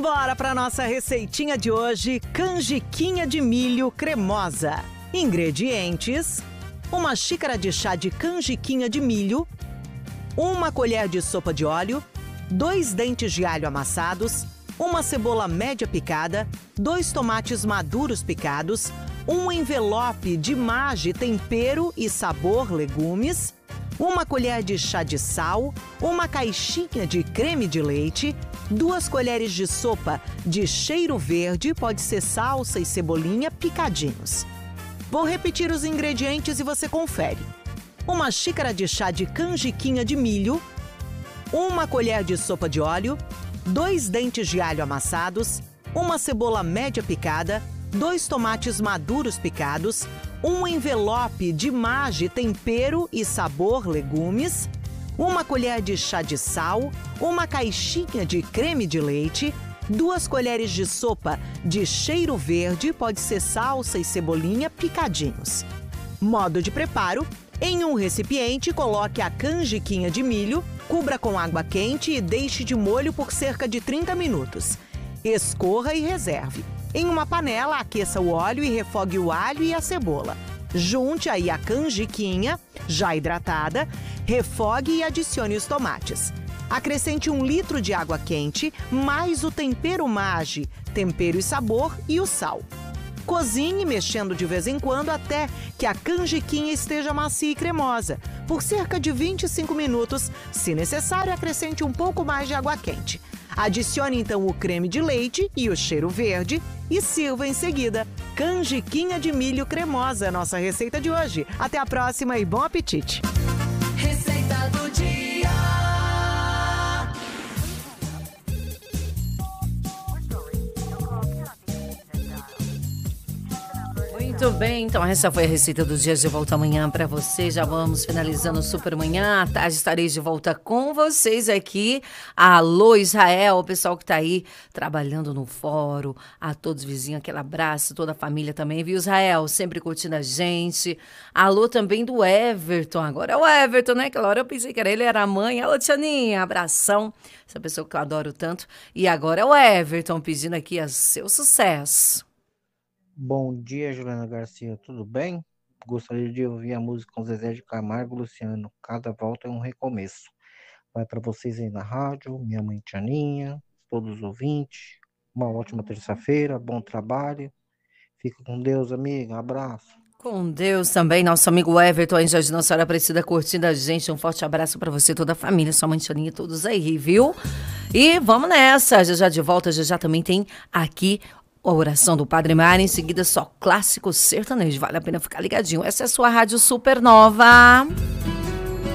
Bora para nossa receitinha de hoje, canjiquinha de milho cremosa. Ingredientes: uma xícara de chá de canjiquinha de milho, uma colher de sopa de óleo, 2 dentes de alho amassados, uma cebola média picada, 2 tomates maduros picados, um envelope de Maggi tempero e sabor legumes, uma colher de chá de sal, uma caixinha de creme de leite, 2 colheres de sopa de cheiro verde, pode ser salsa e cebolinha picadinhos. Vou repetir os ingredientes e você confere. Uma xícara de chá de canjiquinha de milho, uma colher de sopa de óleo, 2 dentes de alho amassados, uma cebola média picada, 2 tomates maduros picados, um envelope de Maggi tempero e sabor legumes, uma colher de chá de sal, uma caixinha de creme de leite, 2 colheres de sopa de cheiro verde, pode ser salsa e cebolinha picadinhos. Modo de preparo: em um recipiente, coloque a canjiquinha de milho, cubra com água quente e deixe de molho por cerca de 30 minutos. Escorra e reserve. Em uma panela, aqueça o óleo e refogue o alho e a cebola. Junte aí a canjiquinha, já hidratada, refogue e adicione os tomates. Acrescente 1 litro de água quente, mais o tempero Maggi, tempero e sabor e o sal. Cozinhe, mexendo de vez em quando até que a canjiquinha esteja macia e cremosa, por cerca de 25 minutos. Se necessário, acrescente um pouco mais de água quente. Adicione então o creme de leite e o cheiro verde e sirva em seguida. Canjiquinha de milho cremosa, nossa receita de hoje. Até a próxima e bom apetite! Receita do dia. Muito bem, então essa foi a receita dos dias de volta amanhã para você. Já vamos finalizando o Super Manhã. À tarde estarei de volta com vocês aqui. Alô, Israel, o pessoal que tá aí trabalhando no fórum, a todos os vizinhos, aquele abraço, toda a família também, viu, Israel? Sempre curtindo a gente. Alô também do Everton, agora é o Everton, né? Aquela hora eu pensei que ele era a mãe. Alô, Tianinha, abração. Essa pessoa que eu adoro tanto. E agora é o Everton pedindo aqui a seu sucesso. Bom dia, Juliana Garcia, tudo bem? Gostaria de ouvir a música com Zezé de Camargo e Luciano. Cada volta é um recomeço. Vai para vocês aí na rádio, minha mãe Tianinha, todos os ouvintes. Uma ótima terça-feira, bom trabalho. Fica com Deus, amiga. Abraço. Com Deus também, nosso amigo Everton, aí, Jardim Nossa Senhora Aparecida, curtindo a gente. Um forte abraço para você, toda a família, sua mãe Tianinha, todos aí, viu? E vamos nessa, já de volta, já também tem aqui a oração do Padre Mário, em seguida só clássico sertanejo. Vale a pena ficar ligadinho. Essa é a sua Rádio Supernova.